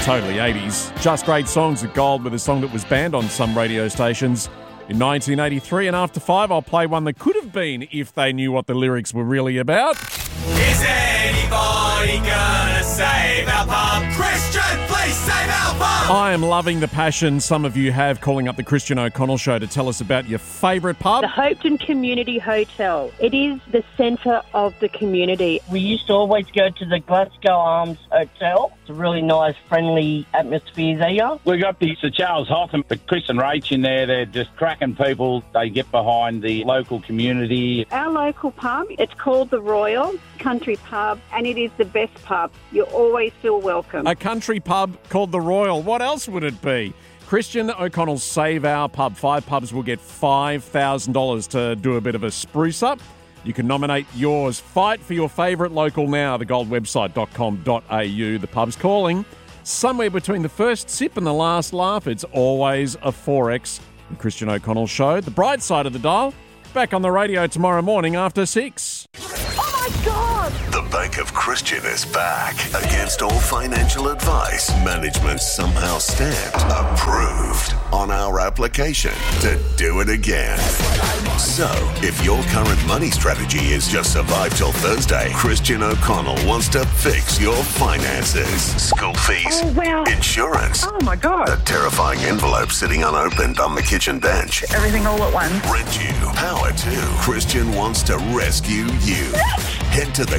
totally 80s. Just Great Songs at Gold with a song that was banned on some radio stations in 1983. And after 5, I'll play one that could have been if they knew what the lyrics were really about. Is anybody gonna save our pub? Christian, please save our pub! I am loving the passion some of you have calling up the Christian O'Connell Show to tell us about your favourite pub. The Hopetoun Community Hotel. It is the centre of the community. We used to always go to the Glasgow Arms Hotel. It's a really nice, friendly atmosphere there. We got the Sir Charles Hotham, the Chris and Rach in there. They're just cracking people. They get behind the local community. Our local pub, it's called the Royal Country Pub, and it is the best pub. You always feel welcome. A country pub called the Royal. What else would it be? Christian O'Connell's Save Our Pub. 5 pubs will get $5,000 to do a bit of a spruce up. You can nominate yours. Fight for your favourite local now, thegoldwebsite.com.au. The pub's calling. Somewhere between the first sip and the last laugh, it's always a 4X. The Christian O'Connell Show, the bright side of the dial, back on the radio tomorrow morning after 6. Oh my God! The Bank of Christian is back. Against all financial advice, management somehow stamped approved on our application to do it again. So, if your current money strategy is just survive till Thursday, Christian O'Connell wants to fix your finances. School fees, insurance, Oh my God. a terrifying envelope sitting unopened on the kitchen bench, Everything all at once. rent you, power to. Christian wants to rescue you. Head to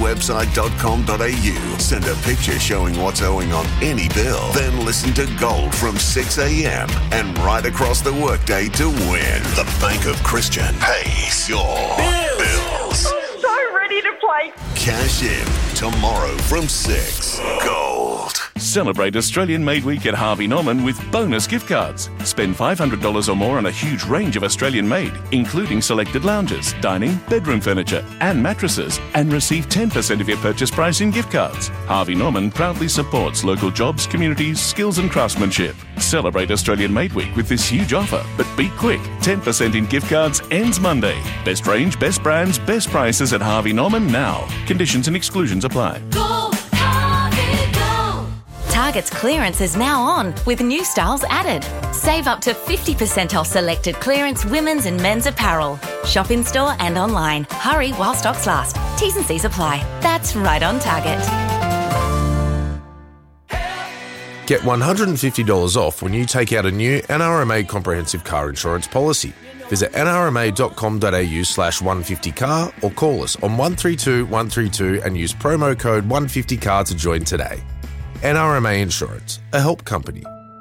thegoldwebsite.com.au. Send a picture showing what's owing on any bill. Then listen to Gold from 6 a.m. and right across the workday to win. The Bank of Christian pays your bills. So ready to play. Cash in tomorrow from 6. Gold. Celebrate Australian Made Week at Harvey Norman with bonus gift cards. Spend $500 or more on a huge range of Australian made, including selected lounges, dining, bedroom furniture and mattresses, and receive 10% of your purchase price in gift cards. Harvey Norman proudly supports local jobs, communities, skills and craftsmanship. Celebrate Australian Made Week with this huge offer, but be quick. 10% in gift cards ends Monday. Best range, best brands, best prices at Harvey Norman now. Conditions and exclusions apply. Target's clearance is now on with new styles added. Save up to 50% off selected clearance women's and men's apparel. Shop in store and online. Hurry while stocks last. T's and C's apply. That's right on Target. Get $150 off when you take out a new NRMA comprehensive car insurance policy. Visit nrma.com.au/150car or call us on 132 132 and use promo code 150car to join today. NRMA Insurance, a help company.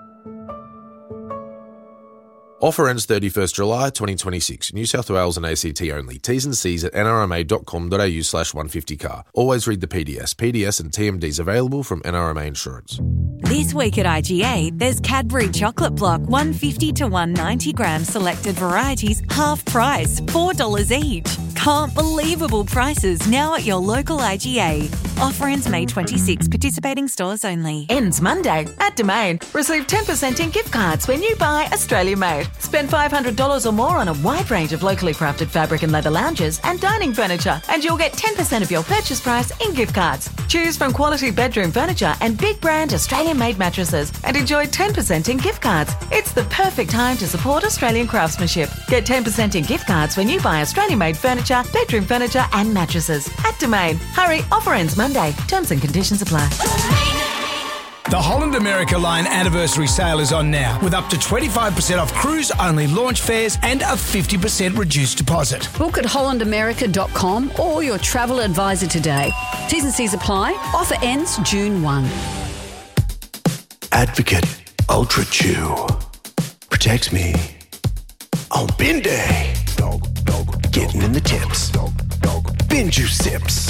Offer ends 31st July 2026. New South Wales and ACT only. T's and C's at nrma.com.au/150car. Always read the PDS. PDS and TMDs available from NRMA Insurance. This week at IGA, there's Cadbury Chocolate Block 150 to 190 grams selected varieties, half price, $4 each. Can't believable prices now at your local IGA. Offer ends May 26. Participating stores only. Ends Monday at Domain. Receive 10% in gift cards when you buy Australia Made. Spend $500 or more on a wide range of locally crafted fabric and leather lounges and dining furniture, and you'll get 10% of your purchase price in gift cards. Choose from quality bedroom furniture and big brand Australian made mattresses and enjoy 10% in gift cards. It's the perfect time to support Australian craftsmanship. Get 10% in gift cards when you buy Australian made furniture, bedroom furniture and mattresses at Domain. Hurry, offer ends Monday. Terms and conditions apply. The Holland America Line anniversary sale is on now with up to 25% off cruise-only launch fares and a 50% reduced deposit. Book at hollandamerica.com or your travel advisor today. T's and C's apply. Offer ends June 1. Advocate Ultra Chew protects me on bin day. Getting in the tips. Bin juice sips.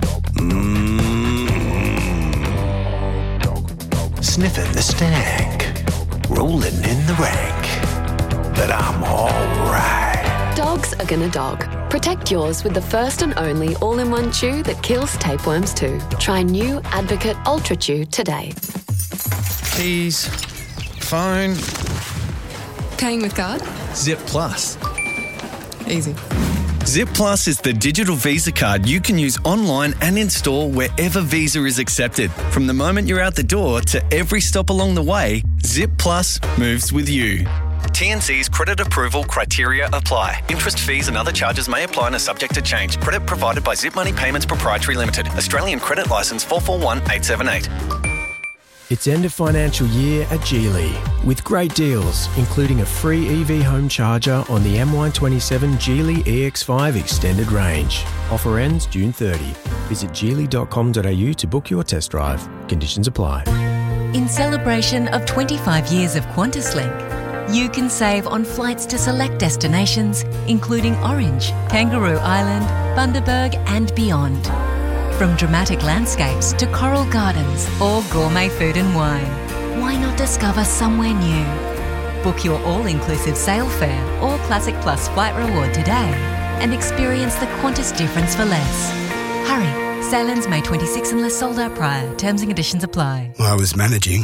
Sniffing the stank. Rolling in the rank. But I'm alright. Dogs are gonna dog. Protect yours with the first and only all-in-one chew that kills tapeworms too. Try new Advocate Ultra Chew today. Keys. Phone. Paying with card? Zip Plus. Easy. Zip Plus is the digital Visa card you can use online and in store wherever Visa is accepted. From the moment you're out the door to every stop along the way, Zip Plus moves with you. TNC's credit approval criteria apply. Interest, fees and other charges may apply and are subject to change. Credit provided by Zip Money Payments Proprietary Limited. Australian Credit Licence 441878. It's end of financial year at Geely with great deals, including a free EV home charger on the MY27 Geely EX5 extended range. Offer ends June 30. Visit geely.com.au to book your test drive. Conditions apply. In celebration of 25 years of QantasLink, you can save on flights to select destinations, including Orange, Kangaroo Island, Bundaberg and beyond. From dramatic landscapes to coral gardens or gourmet food and wine, why not discover somewhere new? Book your all-inclusive sail fare or Classic Plus flight reward today and experience the Qantas difference for less. Hurry, sail ends May 26 unless sold out prior. Terms and conditions apply. I was managing.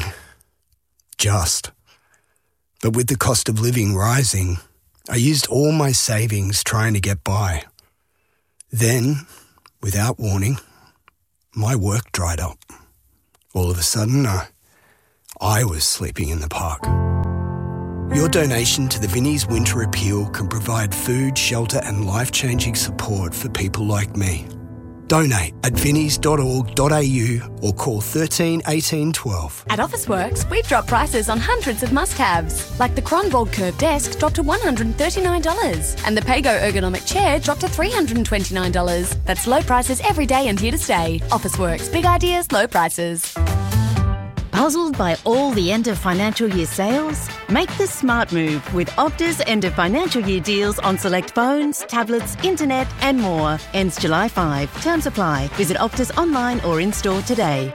But with the cost of living rising, I used all my savings trying to get by. Then, without warning, my work dried up. All of a sudden, I was sleeping in the park. Your donation to the Vinnie's Winter Appeal can provide food, shelter and life-changing support for people like me. Donate at vinnies.org.au or call 13 18 12. At Officeworks, we've dropped prices on hundreds of must-haves, like the Cronvold Curve Desk dropped to $139 and the Pago Ergonomic Chair dropped to $329. That's low prices every day and here to stay. Officeworks, big ideas, low prices. Puzzled by all the end of financial year sales? Make the smart move with Optus end of financial year deals on select phones, tablets, internet and more. Ends July 5. Terms apply. Visit Optus online or in store today.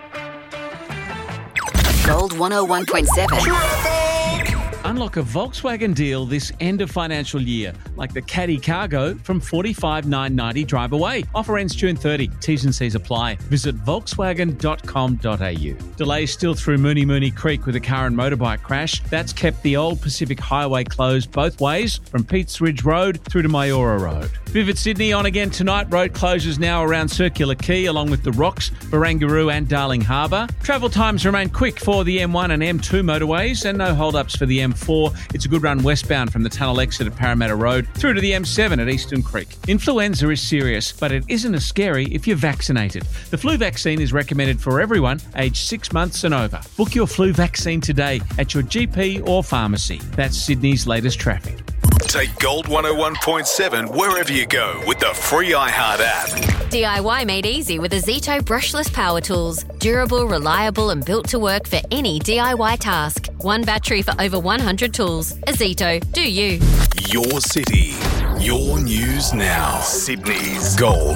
Gold 101.7. Unlock a Volkswagen deal this end of financial year, like the Caddy Cargo from $45,990 drive away. Offer ends June 30. T's and C's apply. Visit volkswagen.com.au. Delays still through Mooney Creek with a car and motorbike crash. That's kept the old Pacific Highway closed both ways from Pete's Ridge Road through to Mayora Road. Vivid Sydney on again tonight. Road closures now around Circular Quay along with the Rocks, Barangaroo and Darling Harbour. Travel times remain quick for the M1 and M2 motorways and no hold-ups for the M4. It's a good run westbound from the tunnel exit at Parramatta Road through to the M7 at Eastern Creek. Influenza is serious, but it isn't as scary if you're vaccinated. The flu vaccine is recommended for everyone aged 6 months and over. Book your flu vaccine today at your GP or pharmacy. That's Sydney's latest traffic. Take Gold 101.7 wherever you go with the free iHeart app. DIY made easy with the Zito brushless power tools. Durable, reliable and built to work for any DIY task. One battery for over 100 tools. A Zito, do you. Your city, your news now. Sydney's Gold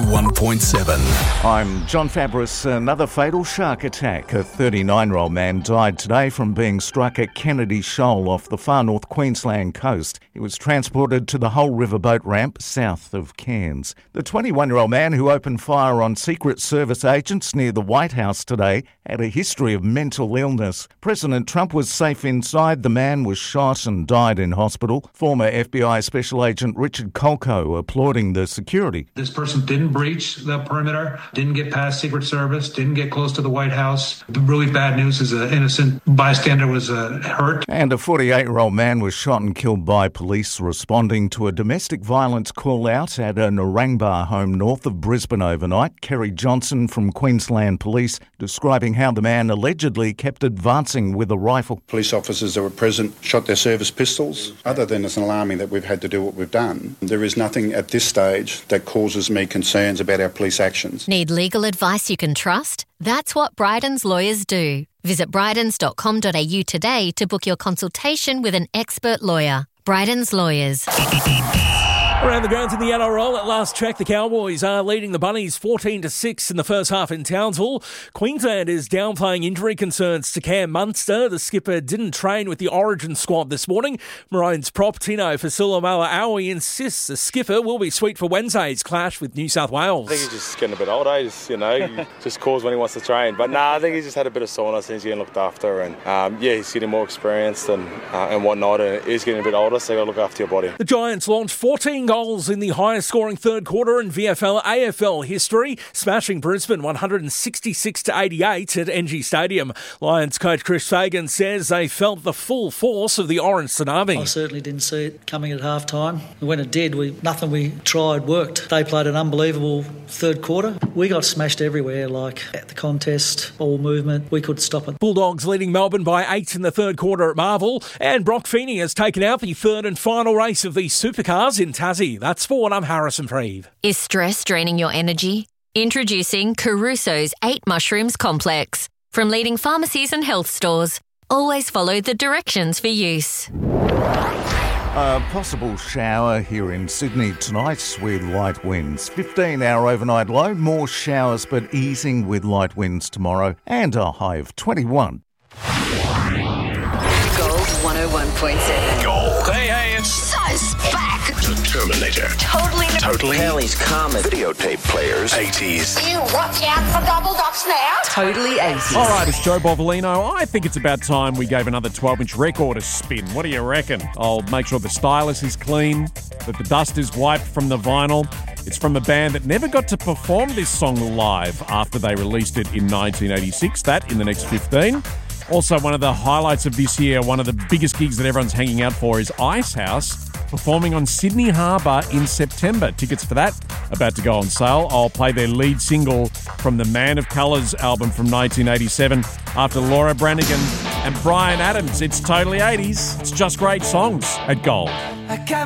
101.7. I'm John Fabris. Another fatal shark attack. A 39-year-old man died today from being struck at Kennedy Shoal off the far north Queensland coast. He was transported to the Hull River boat ramp south of Cairns. The 21-year-old man who opened fire on Secret Service agents near the White House today had a history of mental illness. President Trump was safe inside. The man was shot and died in hospital. Former FBI Special Agent Richard Colco applauding the security. This person didn't breach the perimeter, didn't get past Secret Service, didn't get close to the White House. The really bad news is an innocent bystander was hurt. And a 48-year-old man was shot and killed by police responding to a domestic violence call-out at a Narangba home north of Brisbane overnight. Kerry Johnson from Queensland Police describing how the man allegedly kept advancing with a rifle. Police officers that were present shot their service pistols. Other than it's alarming that we've had to do what we've done, there is nothing at this stage that causes me concerns about our police actions. Need legal advice you can trust? That's what Bryden's lawyers do. Visit brydens.com.au today to book your consultation with an expert lawyer. Bryden's Lawyers. Around the grounds in the NRL at last check, the Cowboys are leading the Bunnies 14-6 in the first half in Townsville. Queensland is downplaying injury concerns to Cam Munster. The skipper didn't train with the Origin squad this morning. Maroons prop Tino Fasilamala-Aui insists the skipper will be sweet for Wednesday's clash with New South Wales. I think he's just getting a bit older. He's, just calls when he wants to train. But I think he's just had a bit of soreness and he's getting looked after. And he's getting more experienced and whatnot. And he's getting a bit older, so you got to look after your body. The Giants launched 14 goals in the highest scoring third quarter in VFL AFL history, smashing Brisbane 166-88 at NG Stadium. Lions coach Chris Fagan says they felt the full force of the orange tsunami. I certainly didn't see it coming at half time. When it did, nothing we tried worked. They played an unbelievable third quarter. We got smashed everywhere, like at the contest, ball movement. We couldn't stop it. Bulldogs leading Melbourne by 8 in the third quarter at Marvel, and Brock Feeney has taken out the third and final race of the Supercars in Tassie. That's Sport. I'm Harrison Freeve. Is stress draining your energy? Introducing Caruso's 8 Mushrooms Complex. From leading pharmacies and health stores, always follow the directions for use. A possible shower here in Sydney tonight with light winds. 15-hour overnight low, more showers but easing with light winds tomorrow and a high of 21. Gold 101.7. Gold. Hey, it's So back. the Terminator. Totally. Kelly's Comet. Videotape players. 80s. You watch out for double dots now. Totally 80s. All right, it's Joe Bovolino. I think it's about time we gave another 12-inch record a spin. What do you reckon? I'll make sure the stylus is clean, that the dust is wiped from the vinyl. It's from a band that never got to perform this song live after they released it in 1986. That in the next 15. Also, one of the highlights of this year, one of the biggest gigs that everyone's hanging out for is Icehouse, performing on Sydney Harbour in September. Tickets for that about to go on sale. I'll play their lead single from the Man of Colours album from 1987 after Laura Branigan and Bryan Adams. It's totally 80s. It's just great songs at Gold.